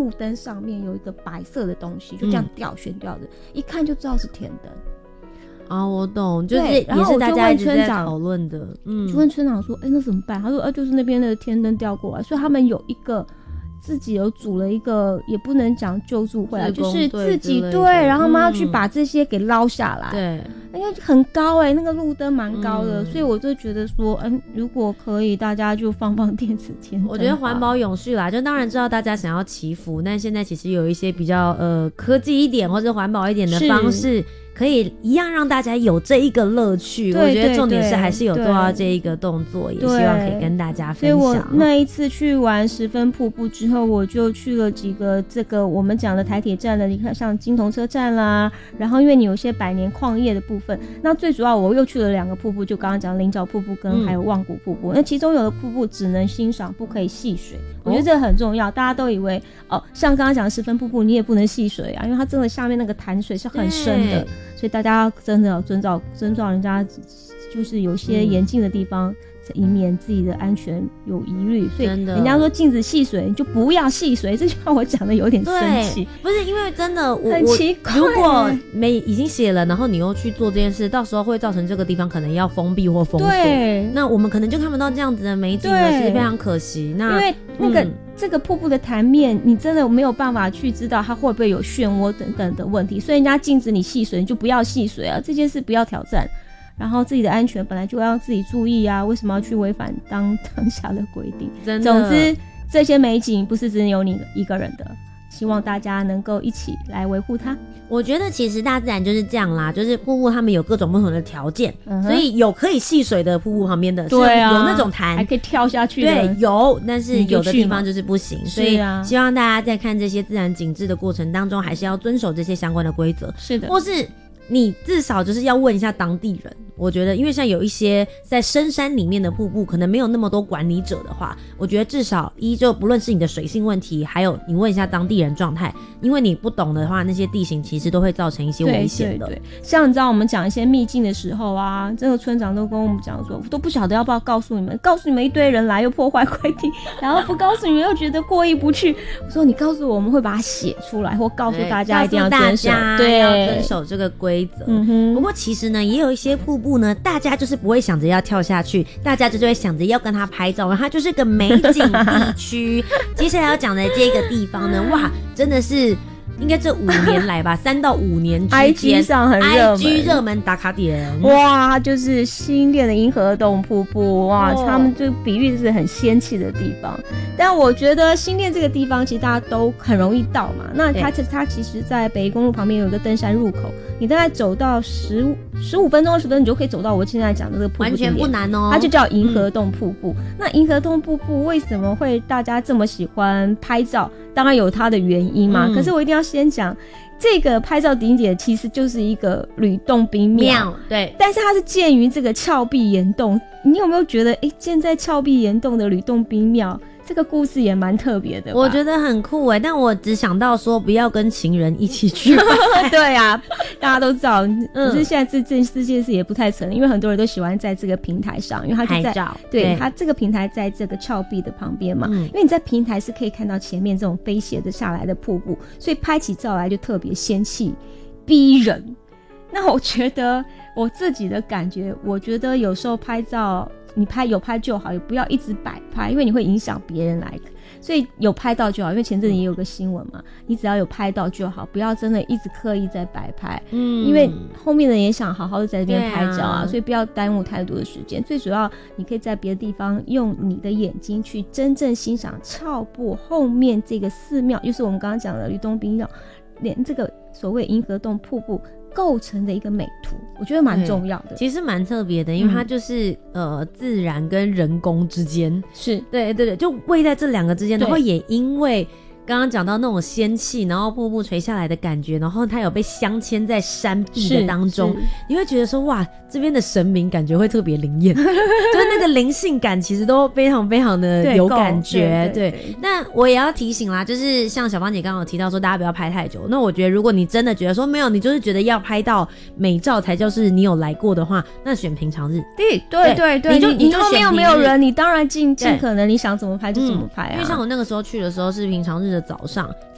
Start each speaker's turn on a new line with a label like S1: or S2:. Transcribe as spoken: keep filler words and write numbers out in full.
S1: 路灯上面有一个白色的东西，就这样吊悬吊着、嗯、一看就知道是天灯
S2: 啊，我懂，就是也是大家一直在讨论的。嗯，
S1: 就问村长说：“哎、欸，那怎么办？”他说：“啊，就是那边的天灯掉过来，所以他们有一个自己有组了一个，也不能讲救助会啊，就是自己对，然后他们要去把这些给捞下来。对，因为很高哎、欸，那个路灯蛮高的、嗯，所以我就觉得说，嗯，如果可以，大家就放放电子天灯。
S2: 我觉得环保永续啦，就当然知道大家想要祈福，但现在其实有一些比较呃科技一点或者环保一点的方式。可以一样让大家有这一个乐趣，我觉得重点是还是有做到这一个动作，也希望可以跟大家分享。
S1: 所以我那一次去完十分瀑布之后，我就去了几个这个我们讲的台铁站的，你看像金铜车站啦，然后因为你有些百年矿业的部分，那最主要我又去了两个瀑布，就刚刚讲菱角瀑布跟还有望谷瀑布、嗯、那其中有的瀑布只能欣赏不可以戏水，我觉得这个很重要，大家都以为哦，像刚刚讲的十分瀑布你也不能戏水啊，因为它真的下面那个潭水是很深的，所以大家真的要遵照遵照人家，就是有些严禁的地方、嗯、以免自己的安全有疑虑，所以人家说禁止戏水你就不要戏水，这句话我讲的有点生气。
S2: 不是因为真的我
S1: 很奇怪，
S2: 如果没已经写了，然后你又去做这件事，到时候会造成这个地方可能要封闭或封锁，那我们可能就看不到这样子的美景了，其实非常可惜。那
S1: 因为那个、嗯这个瀑布的潭面你真的没有办法去知道它会不会有漩涡等等的问题，所以人家禁止你戏水你就不要戏水啊，这件事不要挑战，然后自己的安全本来就要自己注意啊，为什么要去违反当当下的规定？真的，总之这些美景不是只有你一个人的，希望大家能够一起来维护它。
S2: 我觉得其实大自然就是这样啦，就是瀑布他们有各种不同的条件、嗯、所以有可以戏水的瀑布旁边的，对啊，有那种潭
S1: 还可以跳下去的，
S2: 对，有，但是有的地方就是不行，所以希望大家在看这些自然景致的过程当中还是要遵守这些相关的规则，是的，或是你至少就是要问一下当地人，我觉得因为像有一些在深山里面的瀑布可能没有那么多管理者的话，我觉得至少一就不论是你的水性问题，还有你问一下当地人状态，因为你不懂的话那些地形其实都会造成一些危险的。对对对，
S1: 像你知道我们讲一些秘境的时候啊，这个村长都跟我们讲说，我都不晓得要不要告诉你们，告诉你们一堆人来又破坏规定，然后不告诉你们又觉得过意不去，我说你告诉我我们会把它写出来，或告诉大家一定要遵守，
S2: 对，要遵守这个规则、嗯、不过其实呢也有一些瀑布呢大家就是不会想着要跳下去，大家就是会想着要跟他拍照，它就是个美景地区接下来要讲的这个地方呢，哇真的是应该这五年来吧，三到五年之间
S1: I G 上很热门 I G
S2: 热门打卡点，
S1: 哇，就是新店的银河洞瀑布，哇，哦、他们就比喻是很仙气的地方。但我觉得新店这个地方其实大家都很容易到嘛，那它它其实在北宜公路旁边有一个登山入口，你大概走到十五十五分钟二十分钟你就可以走到我现在讲的这个瀑布，
S2: 完全不难哦，
S1: 它就叫银河洞瀑布、嗯、那银河洞瀑布为什么会大家这么喜欢拍照，当然有它的原因嘛、嗯、可是我一定要先讲这个拍照景点其实就是一个吕洞宾庙，
S2: 对，
S1: 但是它是建于这个峭壁岩洞，你有没有觉得诶建在峭壁岩洞的吕洞宾庙这个故事也蛮特别的吧，
S2: 我觉得很酷耶，但我只想到说不要跟情人一起去
S1: 对啊，大家都知道、嗯、可是现在这这这件事也不太成，因为很多人都喜欢在这个平台上，因为它就在
S2: 拍照，
S1: 对，它这个平台在这个峭壁的旁边嘛、嗯、因为你在平台是可以看到前面这种飞斜的下来的瀑布，所以拍起照来就特别仙气逼人。那我觉得我自己的感觉，我觉得有时候拍照你拍有拍就好，也不要一直摆拍，因为你会影响别人来，所以有拍到就好，因为前阵子也有个新闻嘛，你只要有拍到就好，不要真的一直刻意在摆拍，嗯，因为后面的人也想好好的在这边拍照啊，所以不要耽误太多的时间，最主要你可以在别的地方用你的眼睛去真正欣赏峭壁后面这个寺庙，就是我们刚刚讲的吕洞宾庙，连这个所谓银河洞瀑布构成的一个美图，我觉得蛮重要的，
S2: 其实蛮特别的，因为它就是、嗯、呃自然跟人工之间，是对对对，就位在这两个之间，然后也因为刚刚讲到那种仙气，然后瀑布垂下来的感觉，然后它有被镶嵌在山壁的当中，你会觉得说哇，这边的神明感觉会特别灵验就是那个灵性感其实都非常非常的有感觉。 对, 对, 对, 对，那我也要提醒啦，就是像小芳姐刚刚有提到说大家不要拍太久，那我觉得如果你真的觉得说没有，你就是觉得要拍到美照才就是你有来过的话，那选平常日。
S1: 对对对对，你就你后面又没有人，你当然尽尽可能你想怎么拍就怎么拍啊、
S2: 嗯、因为像我那个时候去的时候是平常日的早上，